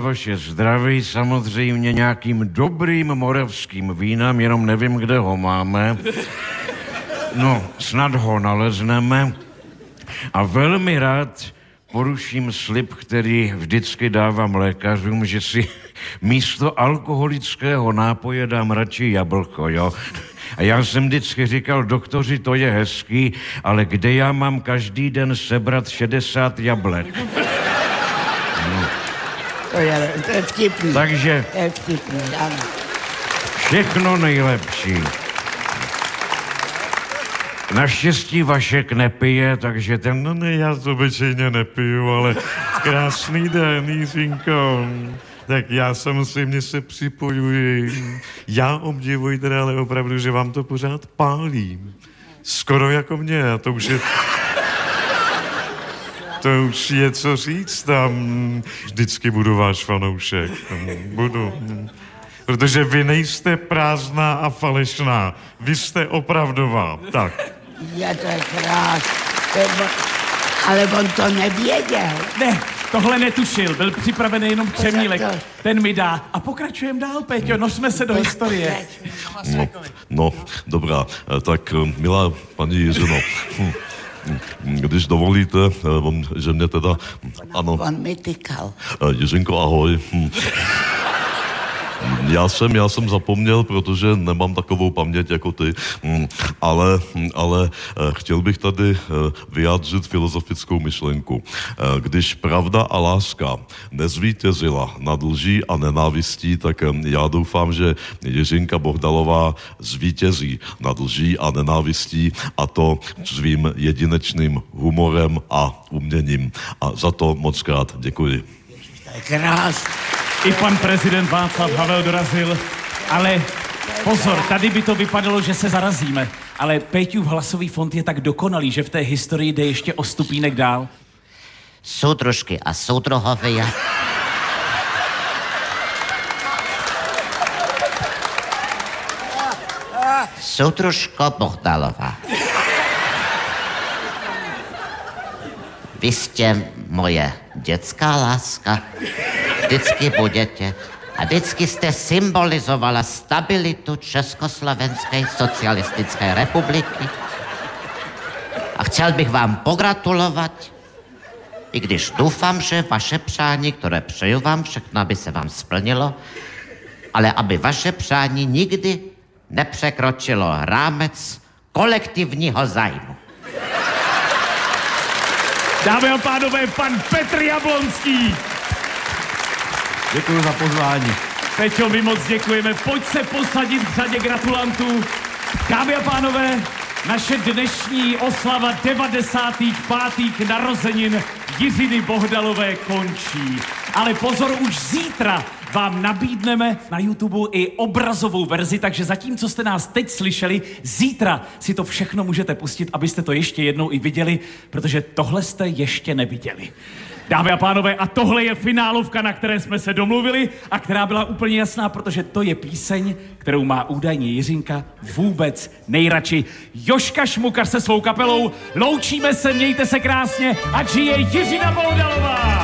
vaše zdraví, samozřejmě nějakým dobrým moravským vínem, jenom nevím, kde ho máme. No, snad ho nalezneme. A velmi rád poruším slib, který vždycky dávám lékařům, že si místo alkoholického nápoje dám radši jablko, jo. A já jsem vždycky říkal, doktoři, to je hezký, ale kde já mám každý den sebrat 60 jablek? No. To je vtipný. Takže To je vtipný, ano. všechno nejlepší. Naštěstí Vašek nepije, takže ten, no ne, já to obyčejně nepiju, ale krásný den, Jiřinko. Tak já samozřejmě se připojuji. Já obdivuji teda, ale opravdu, že vám to pořád pálí. Skoro jako mě, a to už je co říct tam. Vždycky budu váš fanoušek. Budu. Protože vy nejste prázdná a falešná. Vy jste opravdová. Tak. Je to krásné. Ale on to nevěděl. Ne, tohle netušil, byl připravený jenom křemílek. Ten mi dá. A pokračujeme dál, Péťo, nosme se do historie. No, dobrá, tak milá paní Jiřino, když dovolíte, že mě teda, ano. On mi tykal. Jiřinko, ahoj. Já jsem zapomněl, protože nemám takovou paměť jako ty, ale chtěl bych tady vyjádřit filozofickou myšlenku. Když pravda a láska nezvítězila nad lží a nenávistí, tak já doufám, že Jiřinka Bohdalová zvítězí nad lží a nenávistí, a to svým jedinečným humorem a uměním. A za to moc krát děkuji. To je krásné. I pan prezident Václav Havel dorazil, ale pozor, tady by to vypadalo, že se zarazíme. Ale Péťův hlasový fond je tak dokonalý, že v té historii jde ještě o stupínek dál. Soudružky a soudruhové. Soudružko Bohdalová. Vy jste moje dětská láska. Vždycky budete. A vždycky jste symbolizovala stabilitu Československé socialistické republiky. A chtěl bych vám pogratulovat, i když doufám, že vaše přání, které přeju vám všechno, aby se vám splnilo, ale aby vaše přání nikdy nepřekročilo rámec kolektivního zájmu. Dámy a pánové, pan Petr Jablonský. Děkuji za pozvání. Peťo, my moc děkujeme. Pojď se posadit v řadě gratulantů. Dámy a pánové, naše dnešní oslava 95. narozenin Jiřiny Bohdalové končí. Ale pozor, už zítra vám nabídneme na YouTube i obrazovou verzi, takže zatímco jste nás teď slyšeli, zítra si to všechno můžete pustit, abyste to ještě jednou i viděli, protože tohle jste ještě neviděli. Dámy a pánové, a tohle je finálovka, na které jsme se domluvili a která byla úplně jasná, protože to je píseň, kterou má údajně Jiřinka vůbec nejradši. Jožka Šmukař se svou kapelou, loučíme se, mějte se krásně, ať žije Jiřina Bohdalová!